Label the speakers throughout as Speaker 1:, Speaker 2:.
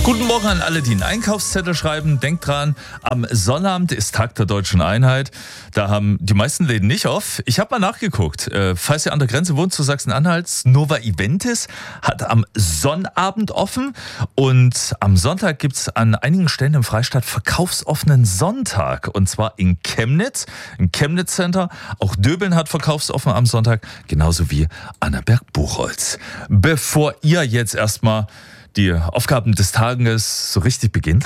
Speaker 1: Guten Morgen an alle, die einen Einkaufszettel schreiben. Denkt dran, am Sonnabend ist Tag der Deutschen Einheit. Da haben die meisten Läden nicht auf. Ich habe mal nachgeguckt. Falls ihr an der Grenze wohnt zu Sachsen-Anhalt, Nova Eventis hat am Sonnabend offen. Und am Sonntag gibt es an einigen Stellen im Freistaat verkaufsoffenen Sonntag. Und zwar in Chemnitz, im Chemnitz Center. Auch Döbeln hat verkaufsoffen am Sonntag, genauso wie Annaberg-Buchholz. Bevor ihr jetzt erstmal die Aufgaben des Tages so richtig beginnt,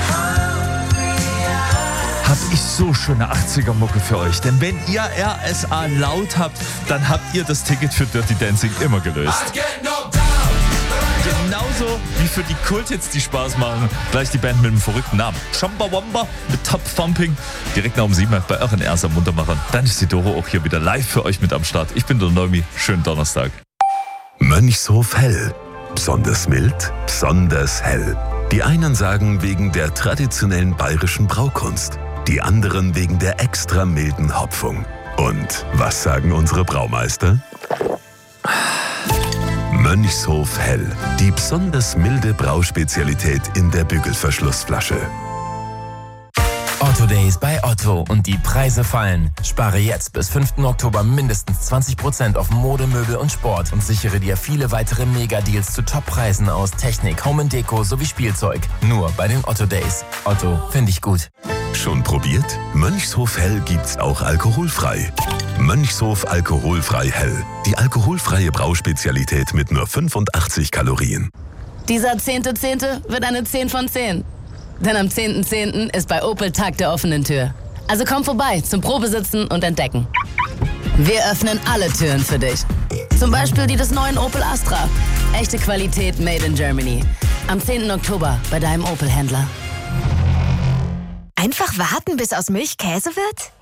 Speaker 1: habe ich so schöne 80er-Mucke für euch. Denn wenn ihr RSA laut habt, dann habt ihr das Ticket für Dirty Dancing immer gelöst. Genauso wie für die Kulthits, die Spaß machen. Gleich die Band mit dem verrückten Namen. Chumbawamba mit Top Thumping. Direkt nach um 7 bei euren RSA Muntermachern. Dann ist die Doro auch hier wieder live für euch mit am Start. Ich bin der Neumi. Schönen Donnerstag.
Speaker 2: Mönchshof Hell. Besonders mild, besonders hell. Die einen sagen wegen der traditionellen bayerischen Braukunst, die anderen wegen der extra milden Hopfung. Und was sagen unsere Braumeister? Mönchshof Hell, die besonders milde Brauspezialität in der Bügelverschlussflasche.
Speaker 3: Otto Days bei Otto und die Preise fallen. Spare jetzt bis 5. Oktober mindestens 20% auf Mode, Möbel und Sport und sichere dir viele weitere Mega-Deals zu Top-Preisen aus Technik, Home & Deko sowie Spielzeug. Nur bei den Otto Days. Otto, finde ich gut.
Speaker 2: Schon probiert? Mönchshof Hell gibt's auch alkoholfrei. Mönchshof Alkoholfrei Hell. Die alkoholfreie Brauspezialität mit nur 85 Kalorien.
Speaker 4: Dieser 10.10. wird eine 10 von 10. Denn am 10.10. ist bei Opel Tag der offenen Tür. Also komm vorbei zum Probesitzen und Entdecken. Wir öffnen alle Türen für dich. Zum Beispiel die des neuen Opel Astra. Echte Qualität made in Germany. Am 10. Oktober bei deinem Opel-Händler.
Speaker 5: Einfach warten, bis aus Milch Käse wird?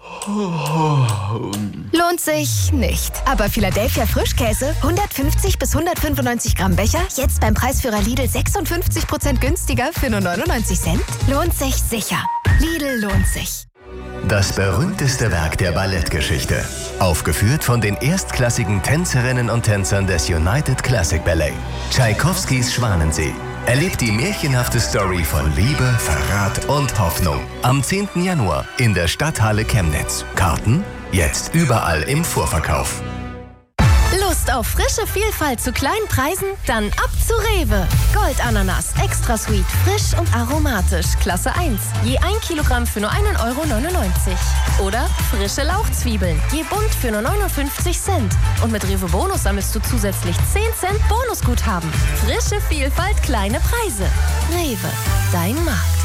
Speaker 5: Lohnt sich nicht. Aber Philadelphia Frischkäse, 150 bis 195 Gramm Becher, jetzt beim Preisführer Lidl 56% günstiger für nur 99 Cent? Lohnt sich sicher. Lidl lohnt sich.
Speaker 6: Das berühmteste Werk der Ballettgeschichte. Aufgeführt von den erstklassigen Tänzerinnen und Tänzern des United Classic Ballet. Tschaikowskis Schwanensee. Erlebt die märchenhafte Story von Liebe, Verrat und Hoffnung. Am 10. Januar in der Stadthalle Chemnitz. Karten jetzt überall im Vorverkauf.
Speaker 5: Lust auf frische Vielfalt zu kleinen Preisen? Dann ab zu Rewe. Goldananas, extra sweet, frisch und aromatisch, Klasse 1. Je 1 Kilogramm für nur 1,99 €. Oder frische Lauchzwiebeln, je bunt für nur 59 Cent. Und mit Rewe Bonus sammelst du zusätzlich 10 Cent Bonusguthaben. Frische Vielfalt, kleine Preise. Rewe, dein Markt.